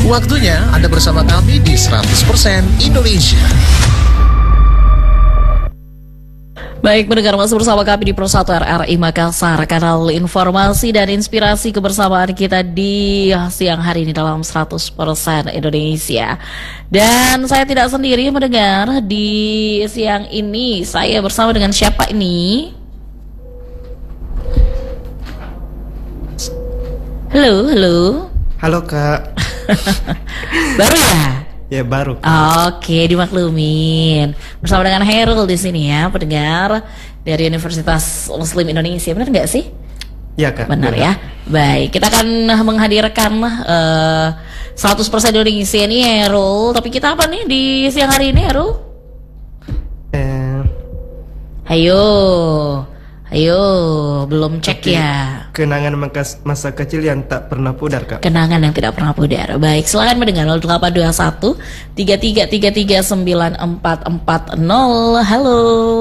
Waktunya Anda bersama kami di 100% Indonesia. Baik, mendengar masih bersama kami di Pro 1 RRI Makassar, kanal informasi dan inspirasi kebersamaan kita di siang hari ini dalam 100% Indonesia. Dan saya tidak sendiri mendengar di siang ini. Saya bersama dengan siapa ini? Halo, halo. Halo Kak. Baru ya? Ya baru. Oke, dimaklumin. Bersama dengan Hairul di sini ya, pendengar dari Universitas Muslim Indonesia. Benar nggak sih? Ya Kak. Benar ya. Baik, kita akan menghadirkan 100% Indonesia ini Hairul. Tapi kita apa nih di siang hari ini Hairul? Ayo, belum cek ya. Kenangan masa kecil yang tak pernah pudar Kak. Kenangan yang tidak pernah pudar. Baik, silakan mendengar 0821 3333 9440. Halo.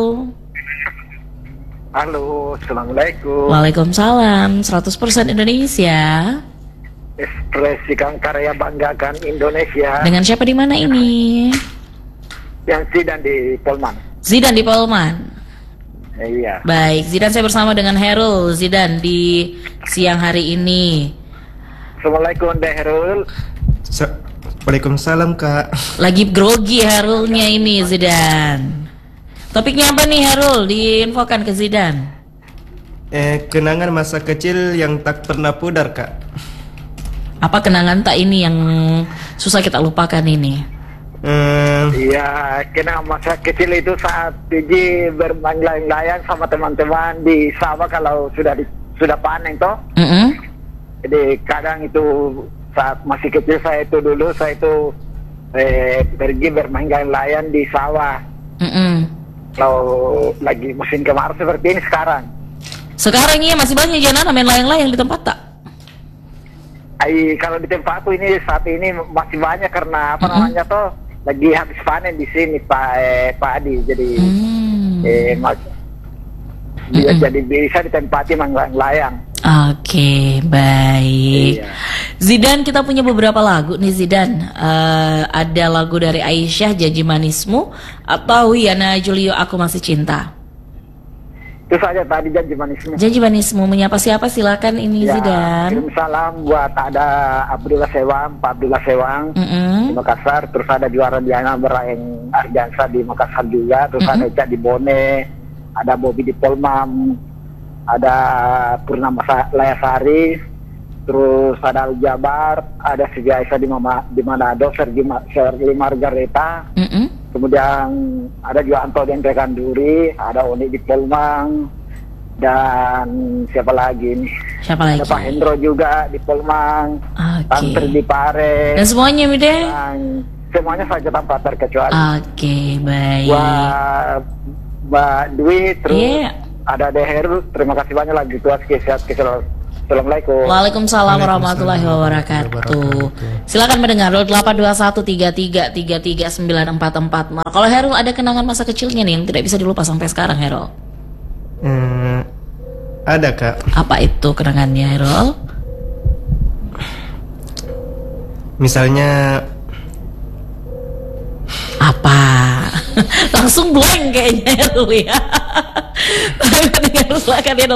Halo, assalamualaikum. Waalaikumsalam. 100% Indonesia. Ekspresikan karya, banggakan Indonesia. Dengan siapa di mana ini? Yang Zidan di Polman. Zidan di Polman. Iya. Baik, Zidan, saya bersama dengan Hairul. Zidan di siang hari ini. Assalamualaikum Herul. Waalaikumsalam Kak. Lagi grogi Hairulnya ini Zidan. Topiknya apa nih Hairul? Diinfokan ke Zidan. Kenangan masa kecil yang tak pernah pudar Kak. Apa kenangan tak ini yang susah kita lupakan ini? Iya, kena masa kecil itu saat pergi bermain layang-layang sama teman-teman di sawah kalau sudah panen toh. Jadi kadang itu saat masih kecil saya itu pergi bermain layang-layang di sawah. Kalau lagi musim kemarau seperti ini sekarang. Sekarang iya masih banyak jalan main layang-layang di tempat tak? Kalau di tempatku ini saat ini masih banyak karena apa namanya toh lagi habis panen di sini Pak Adi, jadi jadi bisa ditempati layang. Oke, baik. Iya. Zidan, kita punya beberapa lagu nih Zidan. Ada lagu dari Aisyah, Janji Manismu, atau Yana Julio, Aku Masih Cinta. Itu saja tadi, Janji Manismu. Janji Manismu, menyapa siapa? Silakan ini ya, Zidan. Kirim salam buat ada Abdullah Sewang, Pak Abdullah Sewang di Makassar. Terus ada juara Diana Beraeng Arjansa di Makassar juga. Terus ada Ica di Bone, ada Bobby di Polmam, ada Purnama Layasari, terus ada Al Jabar, ada Siti Aisyah di Manado, Sergi Margareta. Kemudian ada juga Anton Rekan Duri, ada Oni di Polmang, dan siapa lagi nih? Siapa lagi? Ada Pak Hendro juga di Polmang, Tantri di Pare. Dan semuanya Mide? Semuanya saja tanpa terkecuali. Oke, baik. Mbak Dwi, terus ada Deher. Terima kasih banyak lagi tuas sehat. Assalamualaikum. Waalaikumsalam warahmatullahi wabarakatuh. Silakan mendengar 082133339440. Kalau Herul ada kenangan masa kecilnya nih yang tidak bisa dilupa sampai sekarang Herul? Ada Kak. Apa itu kenangannya Herul? Misalnya apa? Langsung blank kayaknya Herul ya. Silakan ya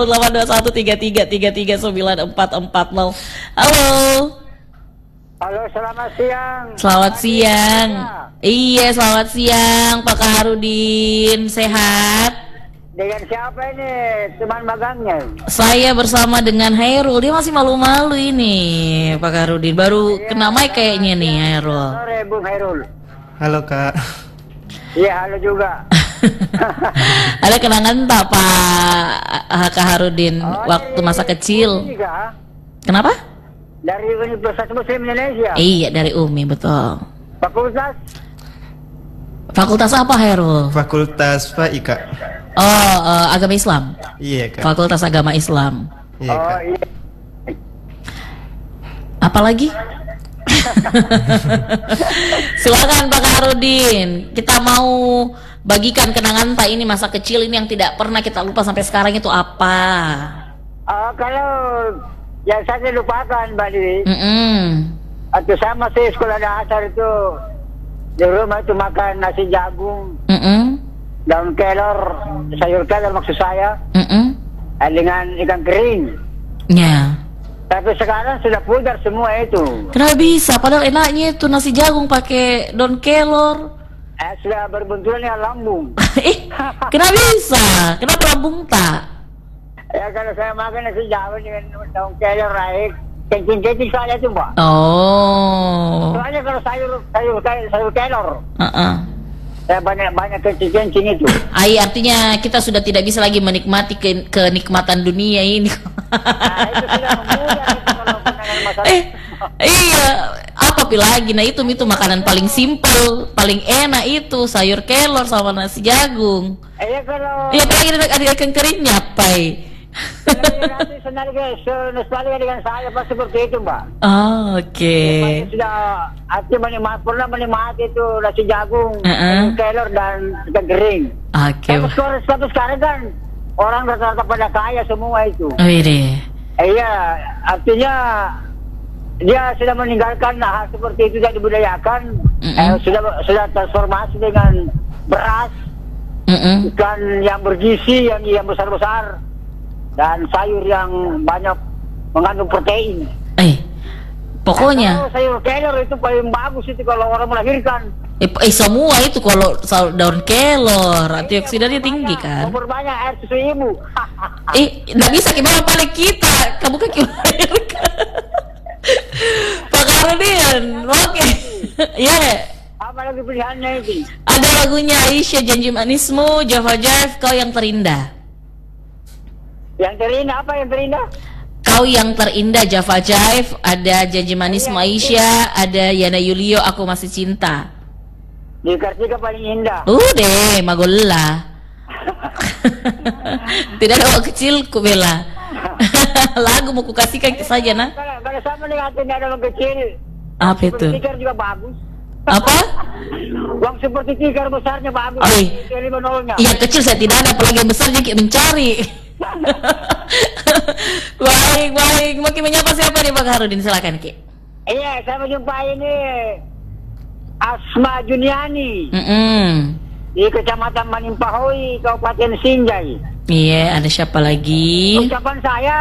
082133333940. Halo. Halo, selamat siang. Selamat siang. Iya, selamat siang Pak Kaharudin. Sehat? Dengan siapa ini teman magangnya? Saya bersama dengan Hairul. Dia masih malu-malu ini Pak Kaharudin. Baru kena mic kayaknya nih Hairul. Sore Bung Hairul. halo Kak. Iya, halo juga. Ada kenangan tak Pak Kaharudin waktu masa kecil? Kenapa? Dari Universitas Muslim Indonesia. Iya, dari UMI, betul. Fakultas? Fakultas apa Hairul? Fakultas FAI Kak. Oh, agama Islam. Iya Kak. Fakultas Agama Islam. Iya Kak. Iya. Apalagi? Silakan Pak Kaharudin. Kita mau bagikan kenangan Pak ini masa kecil ini yang tidak pernah kita lupa sampai sekarang itu apa? Kalau yang saya lupakan Mbak Dewi, Waktu saya masih sekolah dasar itu di rumah itu makan nasi jagung, daun kelor, sayur kelor maksud saya, dengan ikan kering. Ya. Tapi sekarang sudah pudar semua itu. Kenapa bisa? Padahal enaknya itu nasi jagung pakai daun kelor. Sudah berbenturan dengan lambung. Kenapa bisa? Kenapa lambung tak? Ya kalau saya makan nasi jagung dengan daun kelor naik, kencing-kencing saya itu, Mbak. Oh. Soalnya kalau sayur kelor, saya banyak kencing-kencing itu. Artinya kita sudah tidak bisa lagi menikmati kenikmatan dunia ini. Nah, itu sudah mudah itu kalau penanganan masalah. Iya, apa lagi? Nah itu makanan paling simpel, paling enak itu sayur kelor sama nasi jagung. Iya kalau. Iya, apalagi ada ikan keringnya, pai. Nanti nostalgia dengan saya pas seperti itu, Mbak. Oke. Sudah artinya pernah menikmati itu nasi jagung, kelor dan ikan kering. Oke. Tapi sekarang kan orang rata-rata pada kaya semua itu. Oh iya. Iya, artinya dia sudah meninggalkan hal seperti itu tidak dibudayakan. Sudah transformasi dengan beras, ikan yang bergizi yang besar-besar, dan sayur yang banyak mengandung protein. Pokoknya sayur kelor itu paling bagus itu kalau orang melahirkan. Semua itu kalau daun kelor antioksidannya tinggi kan. Memperbanyak air susu ibu. Nggak bisa gimana paling kita. Kamu kan melahirkan. Pak Karudin, oke. Ya. Apa lagi pilihannya itu? Ada lagunya Aisyah Janji Manismu, Java Jive, Kau Yang Terindah. Yang terindah apa yang terindah? Kau Yang Terindah Java Jive, ada Janji Manismu Aisyah, ada Yana Yulio Aku Masih Cinta. Di Kartika paling indah. Deh, magolla. Tidak ada waktu kecilku Bella. Lagu mau kukasihkan saja nah. Kalau sama dengan tidak ada uang kecil. Apa itu? Tikar juga bagus. Apa? Uang seperti tikar besarnya bagus. Yang kecil saya tidak ada, apalagi yang besar jadi mencari. Baik. Mungkin menyapa siapa nih Bang Harudin? Silakan Ki. Iya, saya menjumpai ini Asma Juniani di Kecamatan Manimpahoi, Kabupaten Sinjai. Iya, ada siapa lagi? Ucapan saya,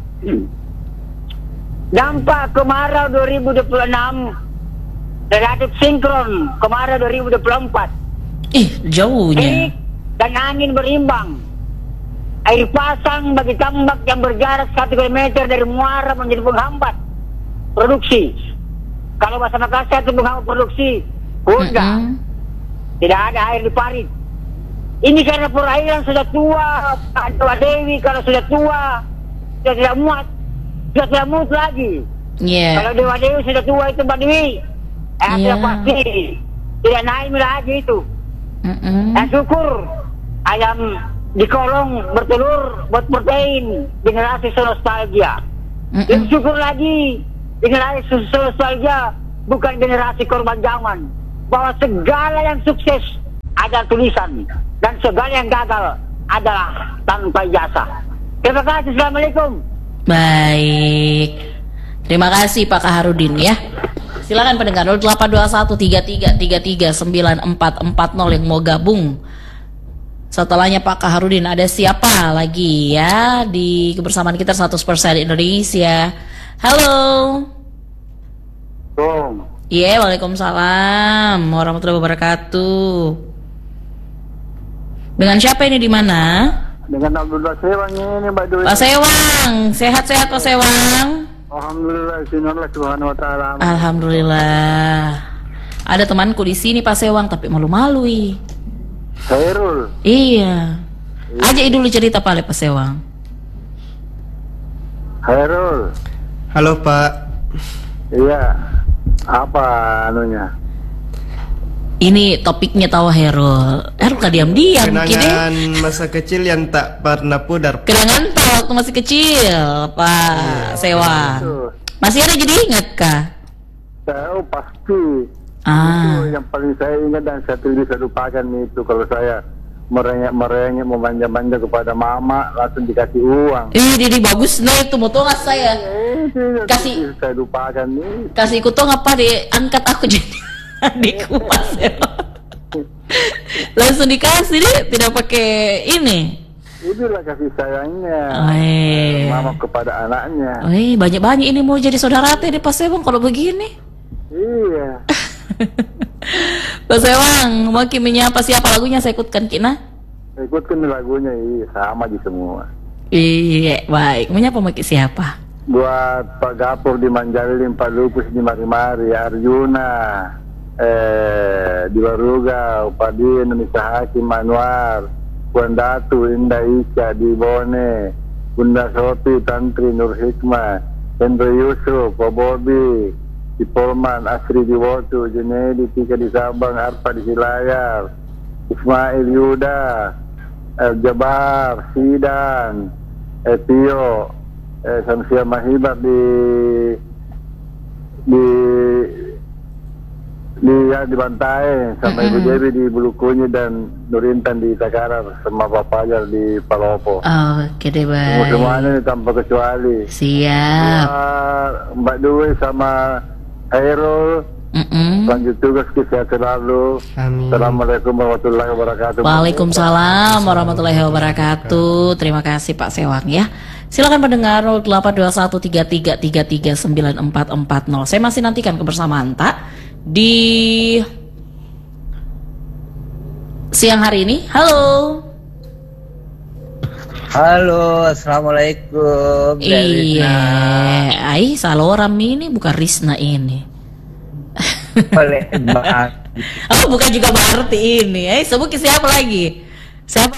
dampak kemarau 2026 relatif sinkron kemarau 2024. Jauhnya. Dan angin berimbang. Air pasang bagi tambak yang berjarak 1 km dari muara menjadi penghambat produksi. Kalau bahasa Makassar itu penghambat produksi Honda. Tidak ada air di parit. Ini karena perairan sudah tua. Dewa Dewi kalau sudah tua sudah tidak muat, sudah tidak muat lagi. Kalau Dewa Dewi sudah tua itu Mbak Dewi, sudah pasti tidak naik lagi itu. Dan syukur ayam di kolong bertelur buat protein, generasi nostalgia. Dan syukur lagi generasi nostalgia bukan generasi korban zaman, bahwa segala yang sukses ada tulisan dan segala yang gagal adalah tanpa jasa. Terima kasih. Assalamualaikum. Baik, terima kasih Pak Kaharudin ya. Silakan pendengar 082133339440 yang mau gabung. Setelahnya Pak Kaharudin, ada siapa lagi ya di kebersamaan kita 100% Indonesia. Halo. Iya, waalaikumsalam warahmatullahi wabarakatuh. Dengan siapa ini, di mana? Dengan Abdullah Sewang ini, Mbak Dwi. Pak Sewang, sehat-sehat Pak Sewang? Alhamdulillah, sinarlah Subhanahu wa ta'ala. Alhamdulillah. Ada temanku di sini Pak Sewang, tapi malu-malu. Khairul. Iya. Aja dulu cerita Pak Sewang. Khairul. Halo Pak. Iya. Apa anunya? Ini topiknya tahu Herul. Herul gak diam-diam. Kenangan masa kecil yang tak pernah pudar. Kenangan Pak waktu masih kecil Pak Sewang. Masih ada jadi ingat kah? Saya pasti. Itu yang paling saya ingat dan saya tidak bisa lupakan itu kalau saya merengek memanja-manja kepada mama, langsung dikasih uang. Didi bagus nih itu motor saya. Kasih saya lupakan nih. kasih ikut tong apa diangkat aku jadi adikku Pak Sewa. Langsung dikasih deh, tidak pakai ini. Itulah kasih sayangnya mama kepada anaknya. Banyak-banyak ini mau jadi saudara teh di Pak Sewang kalau begini. Iya. Pak Sewang, mau menyapa siapa lagunya saya ikutkan Kina? Saya ikutkan lagunya, iya sama aja semua. Iya, baik. Menyapa mau siapa? Buat Pak Gapur di Manjalin, Pak Lupus di Mari-Mari, Arjuna, di Waruga, Pak Din, Nisa Hakim, Anwar, Puan Datu, Indah Isya di Bone, Bunda Sopi, Tantri, Nur Hikmah, Hendro Yusuf, Pak Bobi, di Polman, Asri di Wotu, Junedi, Tika di Sabang, Arfa di Silayar, Ismail Yuda, Jabar, Sidan, Tio, Samsia Mahibat di Bantaeng, sama Ibu Dewi di Bulukunyi dan Nurintan di Takarar, sama Bapak Fajar di Palopo. Oke deh, baik. Semuanya ini tanpa kecuali. Siap. Mbak Dwi sama Hairul, lanjut tugas, sehat selalu. Amin. Assalamualaikum warahmatullahi wabarakatuh. Waalaikumsalam warahmatullahi wabarakatuh. Terima kasih Pak Sewang ya. Silakan pendengar 082133339440. Saya masih nantikan kebersamaan Tak di siang hari ini. Halo. Halo, assalamualaikum. Iya, Saloram ini bukan Risna ini. Oleh Mbak. Oh, bukan juga Marti ini. Sebut siapa lagi? Siapa?